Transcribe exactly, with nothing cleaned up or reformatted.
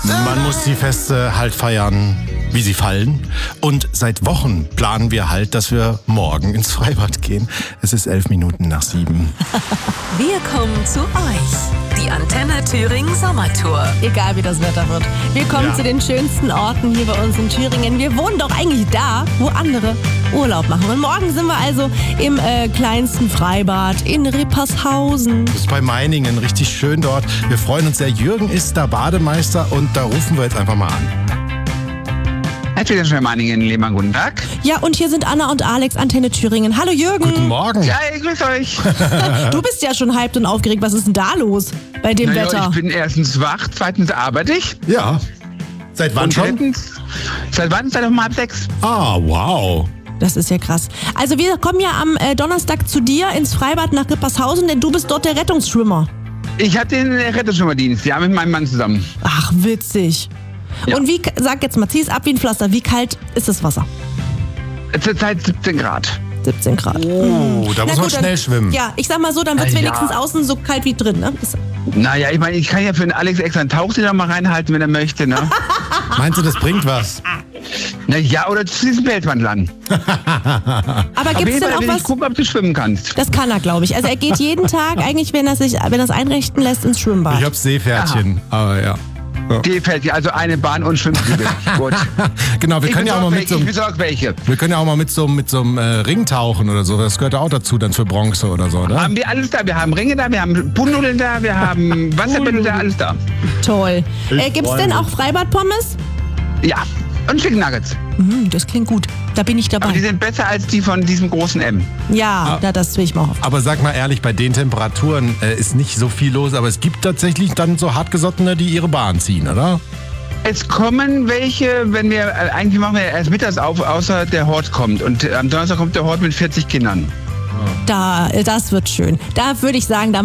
Man muss die Feste halt feiern, wie sie fallen. Und seit Wochen planen wir halt, dass wir morgen ins Freibad gehen. Es ist elf Minuten nach sieben. Wir kommen zu euch. Die Antenne Thüringen Sommertour. Egal wie das Wetter wird. Wir kommen Ja. zu den schönsten Orten hier bei uns in Thüringen. Wir wohnen doch eigentlich da, wo andere Urlaub machen. Und morgen sind wir also im äh, kleinsten Freibad in Rippershausen. Das ist bei Meiningen richtig schön dort. Wir freuen uns sehr. Jürgen ist da Bademeister und da rufen wir jetzt einfach mal an. Herzlich willkommen in Meiningen, Lehmann, guten Tag. Ja, und hier sind Anna und Alex, Antenne Thüringen. Hallo Jürgen. Guten Morgen. Ja, ich grüße euch. Du bist ja schon hyped und aufgeregt. Was ist denn da los bei dem Naja, Wetter? ich bin erstens wach, zweitens arbeite ich. Ja. Seit wann Und schon? drittens, seit wann? Seit um halb sechs. Ah, wow. Das ist ja krass. Also wir kommen ja am äh, Donnerstag zu dir ins Freibad nach Rippershausen, denn du bist dort der Rettungsschwimmer. Ich habe den Rettungsschwimmerdienst, ja, mit meinem Mann zusammen. Ach, witzig. Ja. Und wie, sag jetzt mal, zieh es ab wie ein Pflaster. Wie kalt ist das Wasser? Zurzeit siebzehn Grad. siebzehn Grad. Oh, da Na muss man gut, dann- schnell schwimmen. Ja, ich sag mal so, dann wird es Ja. wenigstens außen so kalt wie drin, ne? Ist, Naja, ich meine, ich kann ja für den Alex extra einen Tauchsieder noch mal reinhalten, wenn er möchte, ne? Meinst du, das bringt was? Na ja, oder zu diesem Felswand lang. aber Auf gibt's jeden denn Fall auch will ich was? gucken, ob du schwimmen kannst. Das kann er, glaube ich. Also er geht jeden Tag eigentlich, wenn er sich, wenn er es einrichten lässt, ins Schwimmbad. Ich hab Seepferdchen, aber ja. Die fällt dir also eine Bahn und Schwimmflügel. Gut. Genau, wir Ich können ja auch mal besorg mit so welche, einem, ich besorg welche. wir können ja auch mal mit so, mit so einem äh, Ring tauchen oder so. Das gehört ja auch dazu dann für Bronze oder so, ne? Haben wir alles da. Wir haben Ringe da, wir haben Poolnudeln da, wir haben Wasserbälle da, alles da. Toll. Ich Äh, gibt's freu denn mich. auch Freibad-Pommes? Ja, und Chicken Nuggets. Mhm, das klingt gut. Da bin ich Aber die dabei. sind besser als die von diesem großen M. Ja, na, das will ich mal hoffen. Aber sag mal ehrlich, bei den Temperaturen äh, ist nicht so viel los, aber es gibt tatsächlich dann so Hartgesottene, die ihre Bahn ziehen, oder? Es kommen welche, wenn wir, äh, eigentlich machen wir erst mittags auf, außer der Hort kommt. Und äh, am Donnerstag kommt der Hort mit vierzig Kindern. Da, äh, das wird schön. Da würde ich sagen, da